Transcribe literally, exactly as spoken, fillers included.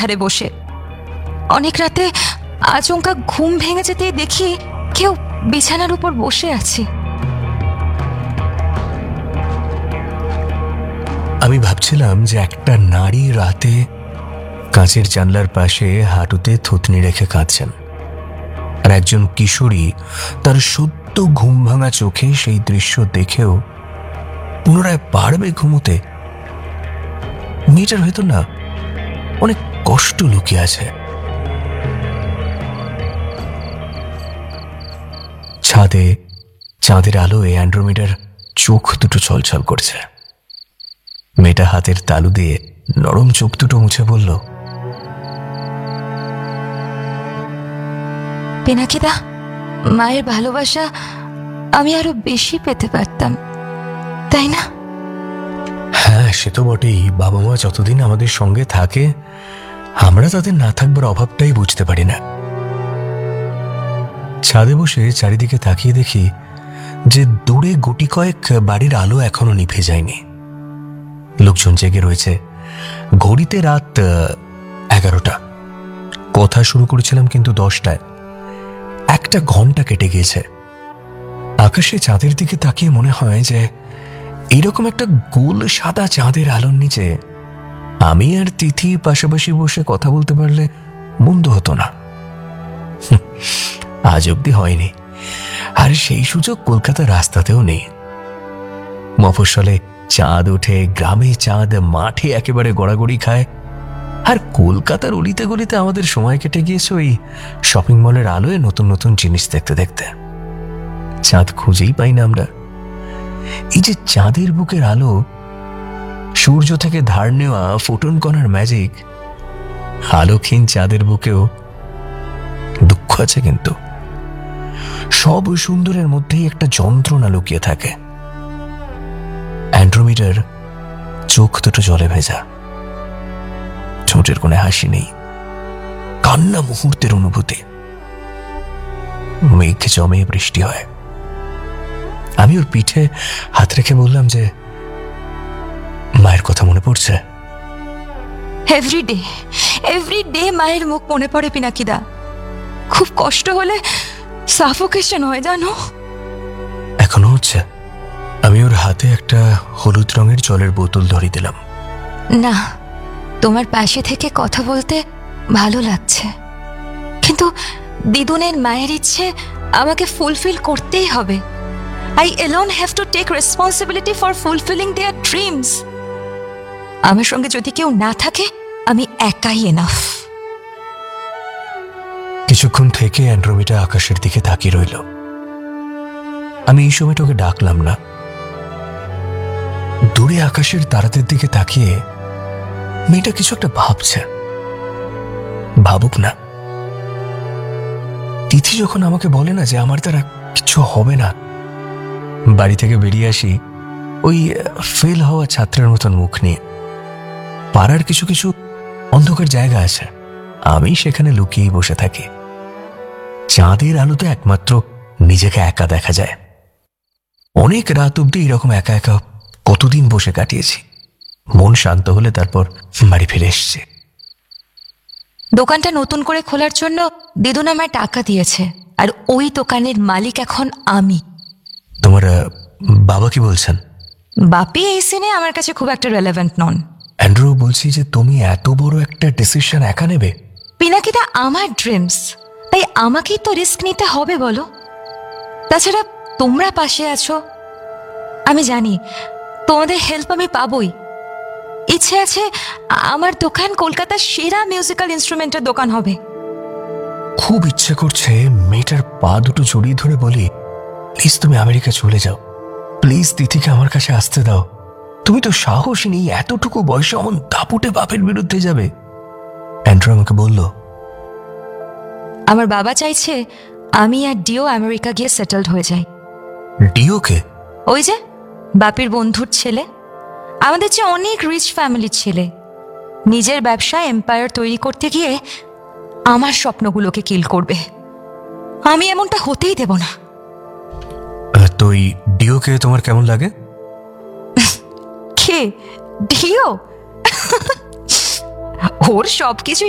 ধারে বসে। অনেক রাতে আচমকা ঘুম ভেঙে যেতে দেখি কেউ বিছানার উপর বসে আছে। আমি ভাবছিলাম যে একটা নারী রাতে কাঁচের জানলার পাশে হাঁটুতে থুতনি রেখে কাঁদছেন, আর একজন কিশোরী তার সদ্য ঘুম ভাঙা চোখে সেই দৃশ্য দেখেও পুনরায় পারবে ঘুমোতে। মেয়েটার ভেতর না অনেক কষ্ট লুকিয়ে আছে। ছাদে চাঁদের আলোয় অ্যান্ড্রোমিটার চোখ দুটো ছলছল করছে। মেয়েটা হাতের তালু দিয়ে নরম চোখ দুটো মুছে বলল, পিনাকিদা, মায়ের ভালোবাসা আমি আরো বেশি পেতে পারতাম, তাই না? হ্যাঁ, সে তো বটেই। বাবা মা যতদিন আমাদের সঙ্গে থাকে আমরা তাদের না থাকবার অভাবটাই বুঝতে পারি না। ছাদে বসে চারিদিকে তাকিয়ে দেখি যে দূরে গুটি কয়েক বাড়ির আলো এখনো নিভে যায়নি। লোকজন জেগে রয়েছে। ঘড়িতে রাত এগারোটা। কথা শুরু করেছিলাম কিন্তু দশটায়। একটা ঘন্টা কেটে গিয়েছে। আকাশে চাঁদের দিকে তাকিয়ে মনে হয় যে এইরকম একটা গোল সাদা চাঁদের আলোর নিচে আমি আর তিথি পাশাপাশি বসে কথা বলতে পারলে মন্দ হতো না। আজ অব্দি হয়নি, আর সেই সুযোগ কলকাতার রাস্তাতেও নেই। মফস্বলে চাঁদ ওঠে, গ্রামে চাঁদ মাঠে একেবারে গড়াগড়ি খায়, আর কলকাতার অলিতে গলিতে আমাদের সময় কেটে গিয়েছে ওই শপিং মলের আলোয় নতুন নতুন জিনিস দেখতে দেখতে। চাঁদ খুঁজেই পাই না আমরা। এই যে চাঁদের বুকের আলো, সূর্য থেকে ধার নেওয়া ফোটন কণার ম্যাজিক, আলোকহীন চাঁদের বুকেও দুঃখ আছে। কিন্তু সব সুন্দরের মধ্যেই একটা যন্ত্রণা লুকিয়ে থাকে। অ্যান্ড্রোমিটার চোখ দুটো জলে ভেজা, ঠোঁটের কোণে হাসি নেই, কান্না মুহূর্তের অনুভূতি। মেঘ জমে বৃষ্টি হয়। আমি ওর পিঠে হাত রেখে বললাম যে মায়ের কথা মনে পড়ছে। এভরিডে এভরিডে মায়ের মুখ মনে পড়ে পিনাকিদা। খুব কষ্ট হলে সাফোকেশন হয়, জানো? এখনো হচ্ছে? আমি ওর হাতে একটা হলুদ রঙের জলের বোতল ধরিয়ে দিলাম। না, তোমার পাশে থেকে কথা বলতে ভালো লাগছে, কিন্তু দিদুনের মায়ের ইচ্ছে আমাকে ফুলফিল করতেই হবে। I alone have to take responsibility for fulfilling their dreams. আমার সঙ্গে যদি কেউ না থাকে আমি একাই এনাফ। কিছুক্ষণ থেকে অ্যান্ড্রোমিটা আকাশের দিকে তাকিয়ে রইল। আমি এই সময়টা ওকে ডাকলাম না। দূরে আকাশের তারাদের দিকে তাকিয়ে মেয়েটা কিছু একটা ভাবছে। ভাবুক না। তিথি যখন আমাকে বলে না যে আমার দ্বারা কিছু হবে না, বাড়ি থেকে বেরিয়ে আসি ওই ফেল হওয়া ছাত্রের মতন মুখ নিয়ে। পাড়ার কিছু কিছু অন্ধকার জায়গা আছে, আমি সেখানে লুকিয়েই বসে থাকি। চাঁদের আলোতে একমাত্র নিজেকে একা দেখা যায়। অনেক রাত অব্দি এরকম একা একা কতদিন বসে কাটিয়েছি। মন শান্ত হলে তারপর বাড়ি ফিরে এসছে। দোকানটা নতুন করে খোলার জন্য দিদুন আমায় টাকা দিয়েছে, আর ওই দোকানের মালিক এখন আমি। তোমার বাবা কি বলছেন? বাপি এই সিনে আমার কাছে খুব একটা রেলেভেন্ট নন। অ্যান্ড্রু, বলছি যে তুমি এত বড় একটা ডিসিশন একা নেবে? পিনাকিদা, আমার ড্রিমস, তাই আমাকেই তো রিস্ক নিতে হবে, বলো? তাছাড়া তোমরা পাশে আছো, আমি জানি তোমাদের হেল্প আমি পাবই। ইচ্ছে আছে আমার দোকান কলকাতার সেরা মিউজিক্যাল ইনস্ট্রুমেন্টের দোকান হবে। খুব ইচ্ছে করছে মেয়েটার পা দুটো জড়িয়ে ধরে বলি, প্লিজ তুমি আমেরিকা চলে যাও, প্লিজ তিথিকে আমার কাছে আসতে দাও। তুমি তো সাহসী নেই, এতটুকু বয়সে অমন দাপুটে বাপের বিরুদ্ধে যাবে। অ্যান্ড্রু আমাকে বলল, আমার বাবা চাইছে আমি আর ডিও আমেরিকা গিয়ে সেটেলড হয়ে যাই। ডিওকে? ওই যে বাপির বন্ধুর ছেলে, আমাদের চেয়ে অনেক রিচ ফ্যামিলির ছেলে। নিজের ব্যবসায় এম্পায়ার তৈরি করতে গিয়ে আমার স্বপ্নগুলোকে কিল করবে। আমি এমনটা হতেই দেব না। তো এই ডিওকে তোমার কেমন লাগে? কে? ডিও? ওর সবকিছু